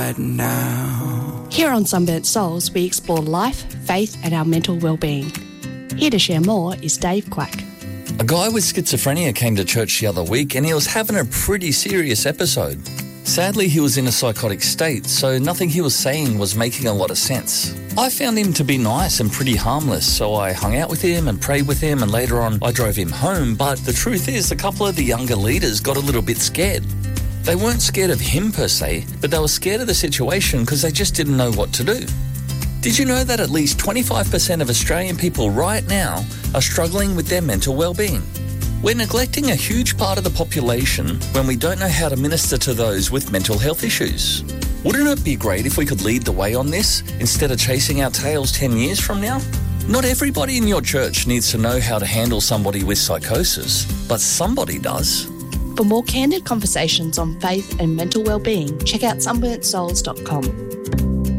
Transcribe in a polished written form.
right now. Here on Sunburnt Souls, we explore life, faith and our mental well-being. Here to share more is Dave Quack. A guy with schizophrenia came to church the other week and he was having a pretty serious episode. Sadly, he was in a psychotic state, so nothing he was saying was making a lot of sense. I found him to be nice and pretty harmless, so I hung out with him and prayed with him, and later on I drove him home, but the truth is a couple of the younger leaders got a little bit scared. They weren't scared of him per se, but they were scared of the situation because they just didn't know what to do. Did you know that at least 25% of Australian people right now are struggling with their mental well-being? We're neglecting a huge part of the population when we don't know how to minister to those with mental health issues. Wouldn't it be great if we could lead the way on this instead of chasing our tails 10 years from now? Not everybody in your church needs to know how to handle somebody with psychosis, but somebody does. For more candid conversations on faith and mental well-being, check out sunburntsouls.com.